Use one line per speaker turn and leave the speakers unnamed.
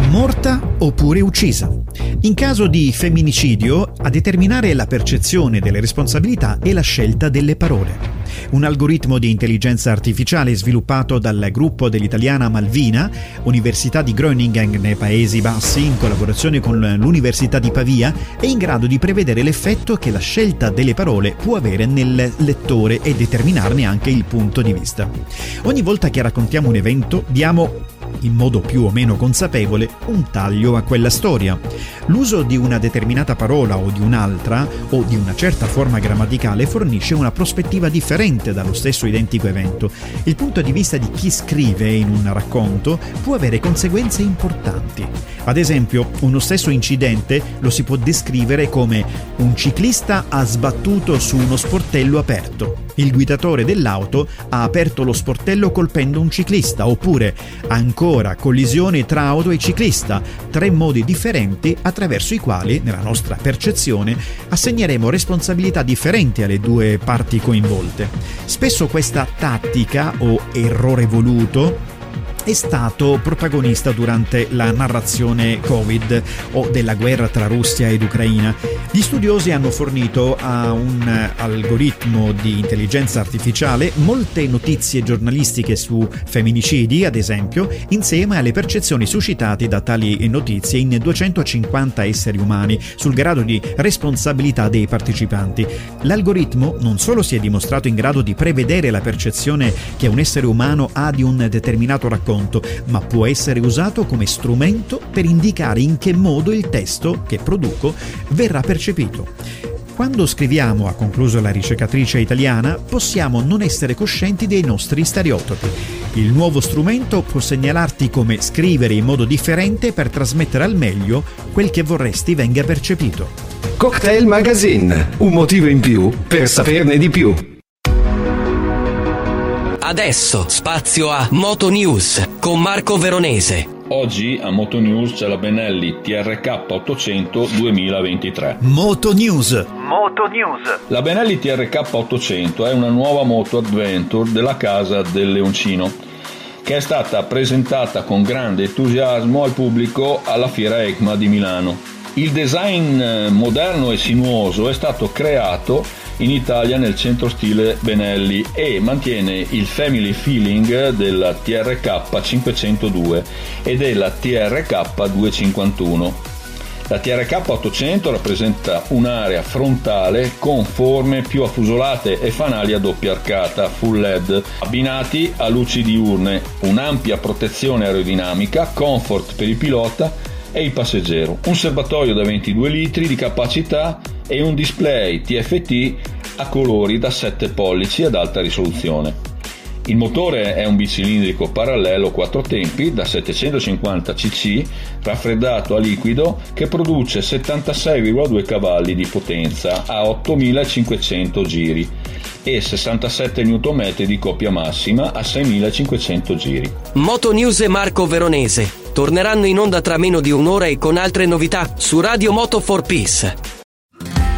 morta oppure uccisa. In caso di femminicidio, a determinare la percezione delle responsabilità è la scelta delle parole. Un algoritmo di intelligenza artificiale sviluppato dal gruppo dell'italiana Malvina, Università di Groningen nei Paesi Bassi, in collaborazione con l'Università di Pavia, è in grado di prevedere l'effetto che la scelta delle parole può avere nel lettore e determinarne anche il punto di vista. Ogni volta che raccontiamo un evento, diamo, in modo più o meno consapevole, un taglio a quella storia. L'uso di una determinata parola o di un'altra, o di una certa forma grammaticale, fornisce una prospettiva differente dallo stesso identico evento. Il punto di vista di chi scrive in un racconto può avere conseguenze importanti. Ad esempio, uno stesso incidente lo si può descrivere come: un ciclista ha sbattuto su uno sportello aperto, il guidatore dell'auto ha aperto lo sportello colpendo un ciclista, oppure ancora collisione tra auto e ciclista, 3 modi differenti attraverso i quali, nella nostra percezione, assegneremo responsabilità differenti alle due parti coinvolte. Spesso questa tattica o errore voluto è stato protagonista durante la narrazione Covid o della guerra tra Russia ed Ucraina. Gli studiosi hanno fornito a un algoritmo di intelligenza artificiale molte notizie giornalistiche su femminicidi, ad esempio, insieme alle percezioni suscitate da tali notizie in 250 esseri umani sul grado di responsabilità dei partecipanti. L'algoritmo non solo si è dimostrato in grado di prevedere la percezione che un essere umano ha di un determinato racconto, ma può essere usato come strumento per indicare in che modo il testo che produco verrà percepito. Quando scriviamo, ha concluso la ricercatrice italiana, possiamo non essere coscienti dei nostri stereotipi. Il nuovo strumento può segnalarti come scrivere in modo differente per trasmettere al meglio quel che vorresti venga percepito.
Cocktail Magazine, un motivo in più per saperne di più.
Adesso spazio a Moto News con Marco Veronese.
Oggi a Moto News c'è la Benelli TRK 800 2023.
Moto News.
La Benelli TRK 800 è una nuova moto adventure della casa del Leoncino, che è stata presentata con grande entusiasmo al pubblico alla Fiera EICMA di Milano. Il design moderno e sinuoso è stato creato in Italia nel centro stile Benelli e mantiene il family feeling della TRK 502 e della TRK 251. La TRK 800 rappresenta un'area frontale con forme più affusolate e fanali a doppia arcata full LED, abbinati a luci diurne, un'ampia protezione aerodinamica, comfort per il pilota e il passeggero, un serbatoio da 22 litri di capacità e un display TFT a colori da 7 pollici ad alta risoluzione. Il motore è un bicilindrico parallelo 4 tempi da 750 cc raffreddato a liquido che produce 76,2 cavalli di potenza a 8500 giri e 67 Nm di coppia massima a 6500 giri.
Moto News e Marco Veronese torneranno in onda tra meno di un'ora e con altre novità su Radio Moto for Peace.